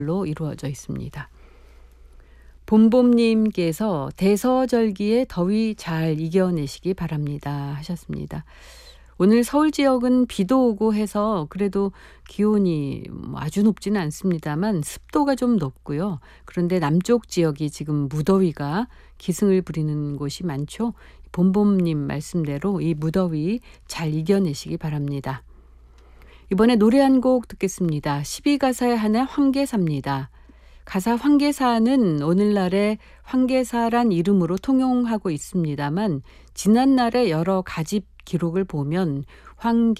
이루어져 있습니다. 봄봄님께서 대서절기에 더위 잘 이겨내시기 바랍니다 하셨습니다. 오늘 서울 지역은 비도 오고 해서 그래도 기온이 아주 높지는 않습니다만 습도가 좀 높고요. 그런데 남쪽 지역이 지금 무더위가 기승을 부리는 곳이 많죠. 봄봄님 말씀대로 이 무더위 잘 이겨내시기 바랍니다. 이번에 노래 한 곡 듣겠습니다. 12가사의 하나 황계사입니다. 가사 황계사는 오늘날의 황계사란 이름으로 통용하고 있습니다만 지난날의 여러 가집 기록을 보면 황계